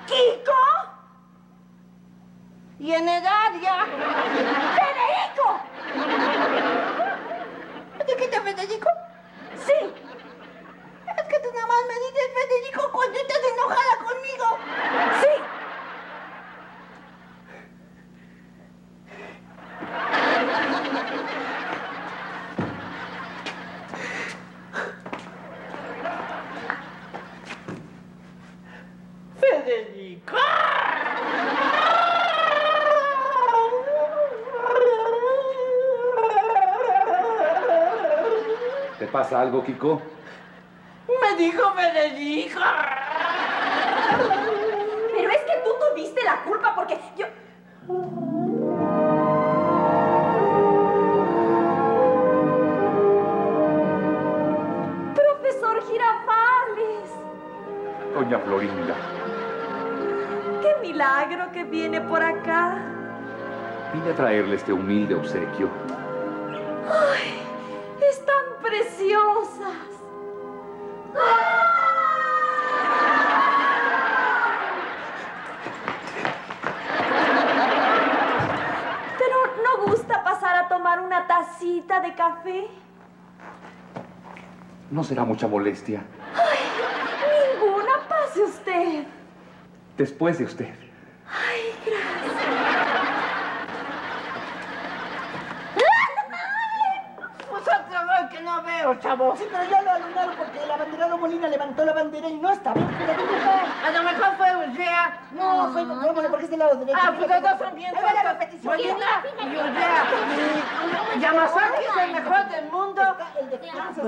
¿Kiko? ¿Y en edad ya? ¡Federico! ¿De qué te Federico? Sí. Es que tú nada más me dices Federico cuando estás enojada conmigo. Sí. Federico. ¿Te pasa algo, Kiko? Me dijo Federico. Pero es que tú tuviste la culpa porque yo... Profesor Girafales. Doña Florinda. ¡Qué milagro que viene por acá! Vine a traerle este humilde obsequio. ¡Ay! ¡Están preciosas! ¿Pero no gusta pasar a tomar una tacita de café? No será mucha molestia. ¡Ay! Ninguna, pase usted. Después de usted. ¡Ay, gracias! Pues otra vez que no veo, chavo. Sí, pero ya lo anularon porque el abanderado Molina levantó la bandera y no está bien. A lo mejor fue Urrea. No, fue vámonos porque es del lado derecho. Ah, pues los dos son bien Ahí va la tontos. repetición. Molina y Urrea. Yamazaki es el mejor del mundo. El defensa.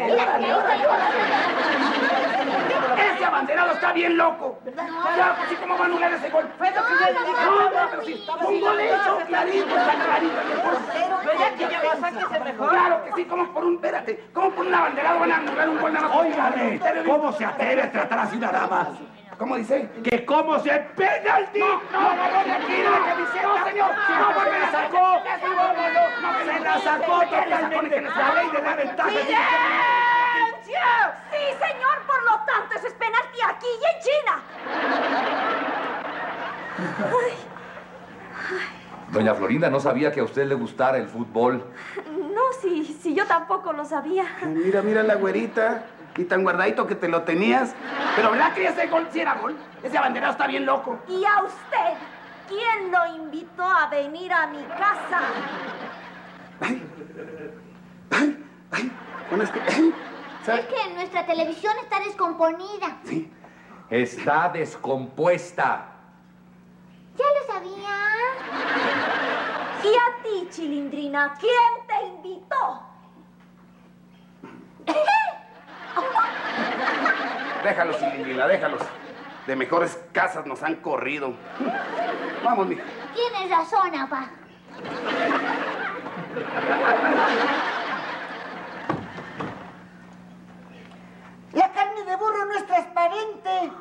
¡Ese abanderado está bien loco! Ya, pues, ¿y cómo va a anular ese gol? Fue lo que yo le dije. No, pero sí, un gol hecho, clarito, está clarito. ¿Verdad que Yamazaki es el mejor? Claro que sí, ¿cómo por un, espérate, cómo por un abanderado van a anular un gol nada más? Óigame, ¿cómo se atreve a tratar así una dama? ¿Cómo dice? ¡Que cómo se penalti! No, agarró de aquí de la camiseta, No, señor, Si no, porque la sacó. Se la sacó totalmente. La ley de la ventaja. ¡Silencio! Sí, señor, por lo tanto, eso es penalti aquí y en China. Doña Florinda, no sabía que a usted le gustara el fútbol. No, sí, yo tampoco lo sabía. Mira, mira la güerita. Y tan guardadito que te lo tenías. Pero ¿verdad que ese gol sí era gol? Ese abanderado está bien loco. ¿Y a usted? ¿Quién lo invitó a venir a mi casa? Bueno, es que... Es que nuestra televisión está descomponida. Sí. Está descompuesta. Ya lo sabía. ¿Y a ti, Chilindrina? ¿Quién te invitó? Déjalos, Cilindrina, déjalos. De mejores casas nos han corrido. Vamos, mija. Tienes razón, papá. La carne de burro no es transparente.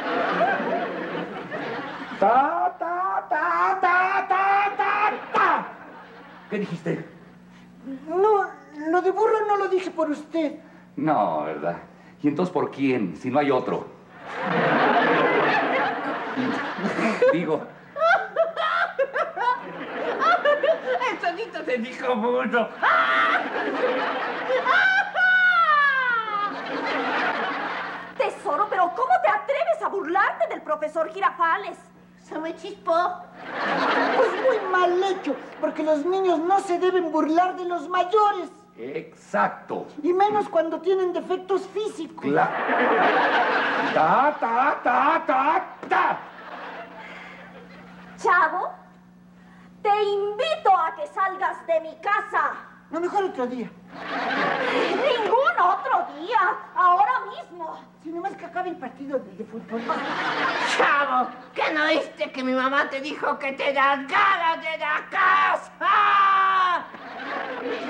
Ta, ta, ta, ta, ta, ta, ta. ¿Qué dijiste? No, lo de burro no lo dije por usted. No, ¿verdad? ¿Y entonces por quién? Si no hay otro. Digo, El tonito te dijo mucho. Tesoro, pero ¿cómo te atreves a burlarte del profesor Girafales? Se me chispó. Pues muy mal hecho, porque los niños no se deben burlar de los mayores. exacto. Y menos cuando tienen defectos físicos. Ta, ta, ta, ta, ta. Chavo, te invito a que salgas de mi casa. No, mejor otro día. Ningún otro día, ahora mismo. Si nomás que acabe el partido de fútbol. Chavo, ¿qué no oíste que mi mamá te dijo que te das ganas de la casa?